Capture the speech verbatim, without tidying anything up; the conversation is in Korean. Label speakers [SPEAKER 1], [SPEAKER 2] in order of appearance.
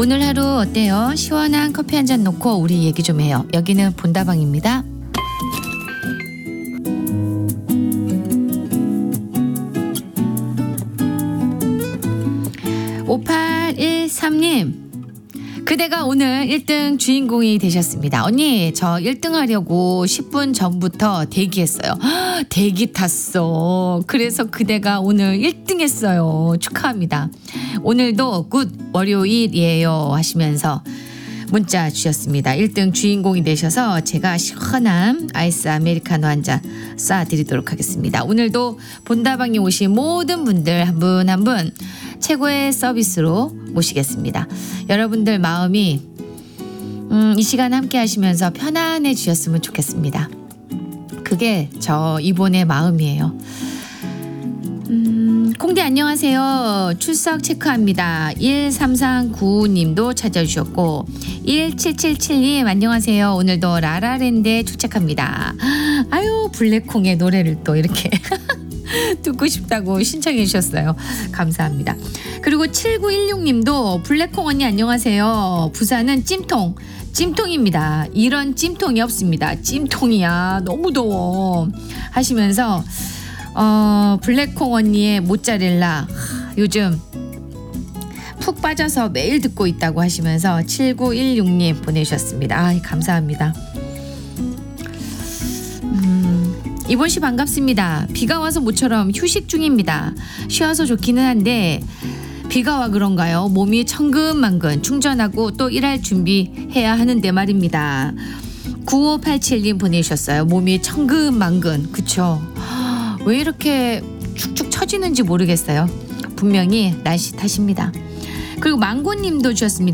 [SPEAKER 1] 오늘 하루 어때요? 시원한 커피 한 잔 놓고 우리 얘기 좀 해요. 여기는 본다방입니다. 오팔일삼 님, 그대가 오늘 일 등 주인공이 되셨습니다. 언니, 저 일 등 하려고 십 분 전부터 대기했어요. 헉, 대기 탔어. 그래서 그대가 오늘 일 등 했어요. 축하합니다. 오늘도 굿 월요일이에요 하시면서 문자 주셨습니다. 일 등 주인공이 되셔서 제가 시원한 아이스 아메리카노 한 잔 쏴드리도록 하겠습니다. 오늘도 본다방에 오신 모든 분들 한 분 한 분 최고의 서비스로 모시겠습니다. 여러분들 마음이 음, 이 시간 함께 하시면서 편안해지셨으면 좋겠습니다. 그게 저 이번의 마음이에요. 음, 콩디 안녕하세요. 출석 체크합니다. 일삼삼구오 님도 찾아주셨고 일칠칠칠 님 안녕하세요. 오늘도 라라랜드에 출첵합니다. 아유, 블랙콩의 노래를 또 이렇게 듣고 싶다고 신청해 주셨어요. 감사합니다. 그리고 칠구일육 님도 블랙콩 언니 안녕하세요. 부산은 찜통 찜통입니다. 이런 찜통이 없습니다. 찜통이야 너무 더워 하시면서 어, 블랙콩 언니의 모짜렐라 요즘 푹 빠져서 매일 듣고 있다고 하시면서 칠구일육 님 보내주셨습니다. 아, 감사합니다. 이번 시 반갑습니다. 비가 와서 모처럼 휴식 중입니다. 쉬어서 좋기는 한데 비가 와 그런가요? 몸이 천근만근 충전하고 또 일할 준비해야 하는데 말입니다. 구오팔칠 님 보내주셨어요. 몸이 천근만근. 그쵸? 왜 이렇게 축축 처지는지 모르겠어요. 분명히 날씨 탓입니다. 그리고 망고님도 주셨습니다.